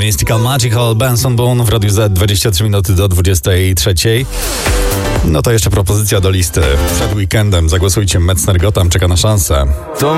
Mystical Magical, Benson Boone w Radiu Z, 23 minuty do 23. No to jeszcze propozycja do listy. Przed weekendem zagłosujcie, Metzner Gotham czeka na szansę.